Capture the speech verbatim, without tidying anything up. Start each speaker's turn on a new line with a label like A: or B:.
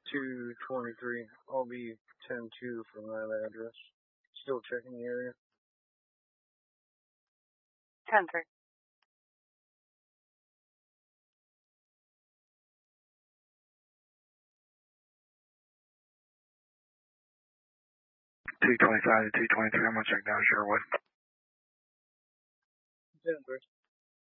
A: two twenty-three. I'll be ten two from that address. Still checking the area.
B: ten three.
C: two twenty-five to two twenty-three, I'm going to check down Sherwood.
A: ten three.